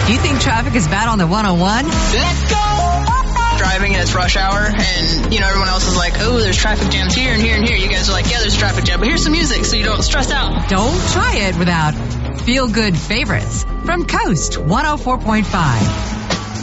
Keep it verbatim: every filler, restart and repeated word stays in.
If you think traffic is bad on the one oh one, let's go! Driving and it's rush hour, and, you know, everyone else is like, oh, there's traffic jams here and here and here. You guys are like, yeah, there's a traffic jam, but here's some music so you don't stress out. Don't try it without feel-good favorites from Coast one oh four point five.